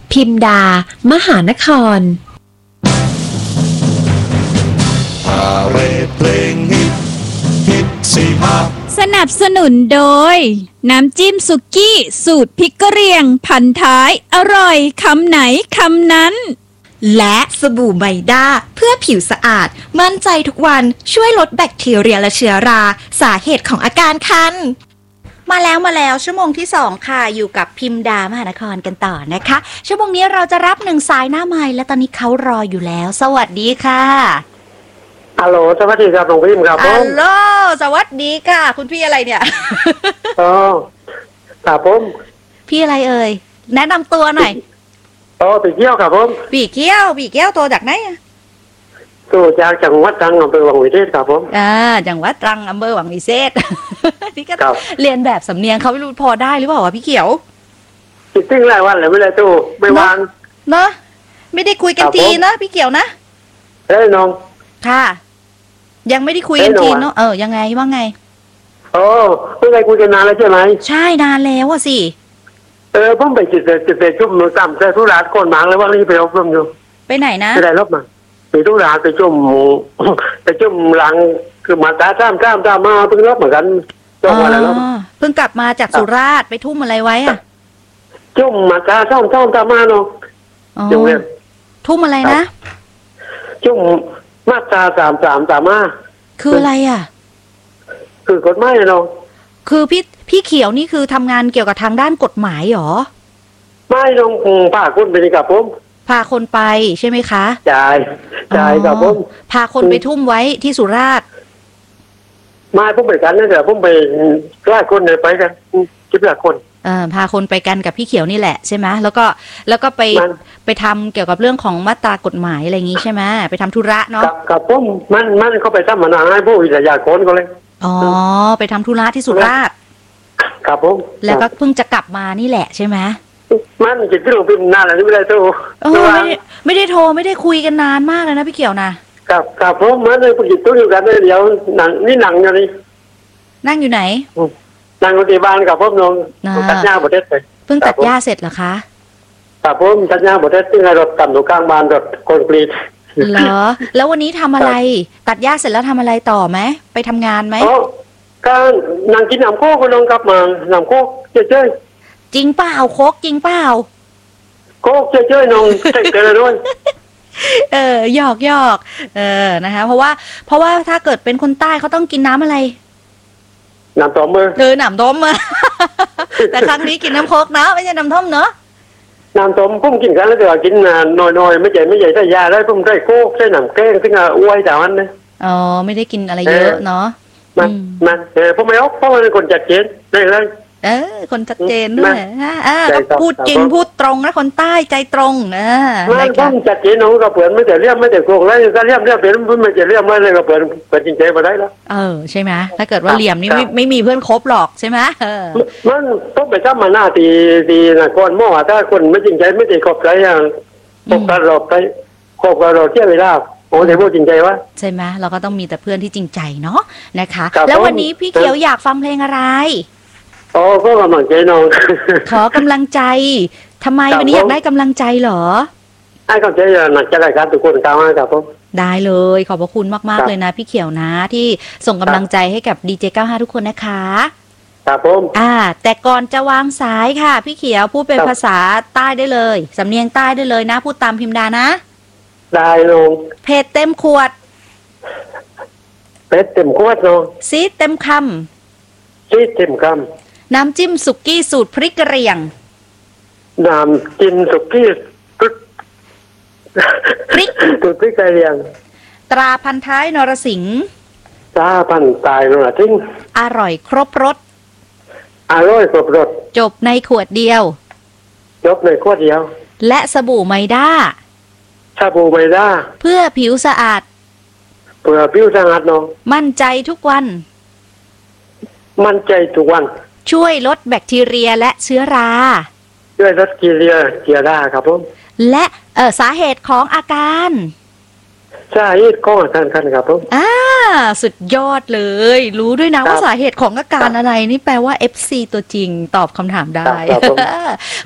พิมดามหานครพาเรดเพลงฮิตสีภาพสนับสนุนโดยน้ำจิ้มสุกี้สูตรพริกกะเหรี่ยงพันท้ายอร่อยคำไหนคำนั้นและสบู่ไมด้าเพื่อผิวสะอาดมั่นใจทุกวันช่วยลดแบคทีเรียและเชื้อราสาเหตุของอาการคันมาแล้วชั่วโมงที่2ค่ะอยู่กับพิมดามหานครกันต่อนะคะชั่วโมงนี้เราจะรับ1สายหน้าไมค์และตอนนี้เขารออยู่แล้วสวัสดีค่ะฮัลโหลสวัสดีครับน้องพิมครับผมฮัลโหลสวัสดีค่ะคุณพี่อะไรเนี่ยอ๋อครับผมพี่อะไรเอ่ยแนะนำตัวหน่อยปีเกี้ยวครับผมปีเกี้ยวตัวจากไหนตัวจากจังหวัดตรังอำเภอวังวิเศษครับผมจังหวัดตรังอำเภอวังวิเศษพี่ก็เรียนแบบสำเนียงเขาไม่รู้พอได้หรือเปล่าวะพี่เขียวติดติ้งหลายวันเลยไม่ได้ตู้ไม่วางเนาะไม่ได้คุยกันทีนะพี่เขียวนะน้องค่ะยังไม่ได้คุยกันทีเนาะยังไงว่าไงไม่ได้คุยกันนานแล้วใช่ไหมใช่นานแล้วอะสิผมไปจิตจุ่มหนูต่ำแต่ทุราคนหมางเลยว่านี่ไปอบรมอยู่ไปไหนนะไปได้รบมาไปทุราไปจุ่มหลังคือมาตาตามมาเพิ่งรบเหมือนกันจบมาแล้วเพิ่งกลับมาจากสุราษฎร์ไปทุ่มอะไรไว้อะจุ่มมาตาตามมาเนาะจุ่มเนี่ยทุ่มอะไรนะจุ่มมาตราตามมาคืออะไรอ่ะคือกฎหมายเนาะคือพี่เขียวนี่คือทำงานเกี่ยวกับทางด้านกฎหมายหรอไม่ลงพาคนไปกับผมพาคนไปใช่ไหมคะจ่ายกับผมพาคนไปทุ่มไว้ที่สุราษฎร์ไม่ผมไปกันนะเดี๋ยวผมไปไล่คนไปกันคิดหลายคนพาคนไปกันกับพี่เขียวนี่แหละใช่ไหมแล้วก็ไปทำเกี่ยวกับเรื่องของมาตรากฎหมายอะไรอย่างงี้ใช่ไหมไปทำธุระเนาะกับผมมันเขาไปทำมานานให้ผู้วิทยากรก็เลยไปทำธุระที่สุราษฎร์ครับผมแล้วก็เพิ่งจะกลับมานี่แหละใช่ไหมมันจิตที่หลวงพิมพ์นานแล้วไม่ได้โทรไม่ได้โทรไม่ได้คุยกันนานมากเลยนะพี่เขียวนะกับผมมันเลยจิตตู้อยู่กันเลยเดี๋ยวหนังอยู่นี่นั่งอยู่ไหนนั่งอยู่ที่บ้านกับผมน้องตัดหญ้าบดเด็ดไปเพิ่งตัดหญ้าเสร็จเหรอคะกับผมตัดหญ้าบดเด็ดที่รถต่ำอยู่กลางบ้านรถคอนกรีตเหรอแล้ววันนี้ทำอะไรตัดหญ้าเสร็จแล้วทำอะไรต่อไหมไปทำงานไหมก็นั่งกินน้ำโค้กก็ลงกลับมาน้ำโค้กเจ้ยจริงเปล่าโคกจริงเปล่าโค้กเจ้ยน้องใส่เกลือด้วยหยอกนะคะเพราะว่าถ้าเกิดเป็นคนใต้เขาต้องกินน้ำอะไรน้ำต้มน้ำต้มแต่ครั้งนี้กินน้ำโคกนะไม่ใช่น้ำต้มเนอะน้ำต้มพุ่มกินกันแล้วเดี๋ยวกินน้อยไม่ใหญ่ได้ยาได้พุ่มได้โค้กได้น้ำแกงซึ่งอ้วยแต่วันนี้ไม่ได้กินอะไรเยอะเนาะมันผมไม่เอาเพราะเป็นคนจัดเจนได้เลยคนชัดเจนด้วยพูดจริงพูดตรงนะคนใต้ใจตรงไม่ต้องจัดเจนน้องก็เปิดไม่แต่เรียบไม่แต่โกงแล้วก็เรียบเป็นไม่แต่เรียบไม่เลยก็เปิดจริงใจมาได้แล้วใช่ไหมถ้าเกิดว่าเหลี่ยมนี่ไม่มีเพื่อนคบหรอกใช่ไหมมันต้องไปทำมาหน้าตีนะก่อนมั่วถ้าคนไม่จริงใจไม่ได้คบใจอย่างคบกันหลอกไปคบกันหลอกเที่ยวเวลาโอ้แต่พูดจริงใจวะใช่ไหมเราก็ต้องมีแต่เพื่อนที่จริงใจเนาะนะคะแล้ววันนี้พี่เขียวอยากฟังเพลงอะไรก็กำลังใจน้องขอกำลังใจทำไมวันนี้อยากได้กำลังใจเหรอให้กำลังใจหนักใจรายการทุกคนกล่าวให้ครับผมได้เลยขอบพระคุณมากๆเลยนะพี่เขียวนะที่ส่งกำลังใจให้กับดีเจ95ทุกคนนะคะครับผมแต่ก่อนจะวางสายค่ะพี่เขียวพูดเป็นภาษาใต้ได้เลยสำเนียงใต้ได้เลยนะพูดตามพิมดานะได้ลุงเผ็ดเต็มขวดเผ็ดเต็มขวดลุงซีดเต็มคำซีดเต็มคำน้ำจิ้มสุกี้สูตรพริกกระเหรี่ยงน้ำจิ้มสุกี้พริกสูตรพริกกระเหรี่ยงตราพันท้ายนรสิงห์ตราพันท้ายนรสิงห์อร่อยครบรสจบในขวดเดียวและสบู่ไมด้าเพื่อผิวสะอาดน้องมั่นใจทุกวันช่วยลดแบคทีเรียและเชื้อราเชื้อราครับผมและสาเหตุของอาการสาเหตุของอาการครับผมสุดยอดเลยรู้ด้วยนะว่าสาเหตุของอาการอะไรนี่แปลว่า FC ตัวจริงตอบคำถามได้